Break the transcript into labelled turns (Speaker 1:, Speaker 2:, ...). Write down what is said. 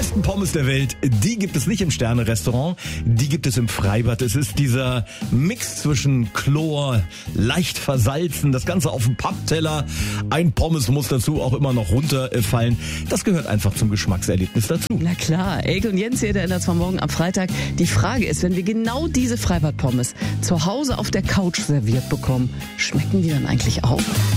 Speaker 1: besten Pommes der Welt, die gibt es nicht im Sterne-Restaurant, die gibt es im Freibad. Es ist dieser Mix zwischen Chlor, leicht versalzen, das Ganze auf dem Pappteller. Ein Pommes muss dazu auch immer noch runterfallen. Das gehört einfach zum Geschmackserlebnis dazu.
Speaker 2: Na klar, Elke und Jens hier, der ändert zwar morgen am Freitag. Die Frage ist, wenn wir genau diese Freibad-Pommes zu Hause auf der Couch serviert bekommen, schmecken die dann eigentlich auch?